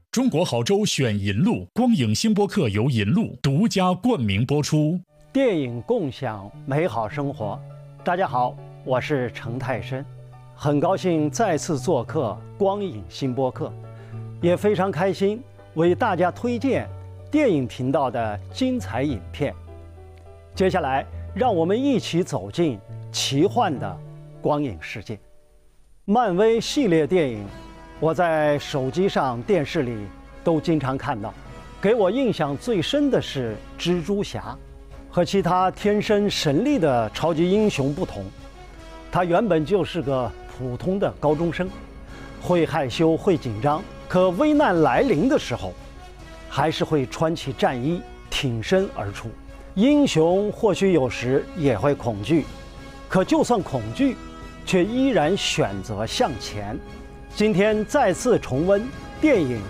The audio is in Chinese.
中国好州选银路，光影新播客由银路独家冠名播出。 电影共享美好生活。大家好，我是程泰深，很高兴再次做客光影新播客，也非常开心为大家推荐电影频道的精彩影片。接下来，让我们一起走进奇幻的光影世界。漫威系列电影，我在手机上、电视里都经常看到。给我印象最深的是蜘蛛侠，和其他天生神力的超级英雄不同，他原本就是个普通的高中生，会害羞、会紧张，可危难来临的时候，还是会穿起战衣，挺身而出。英雄或许有时也会恐惧，可就算恐惧，却依然选择向前。今天再次重温电影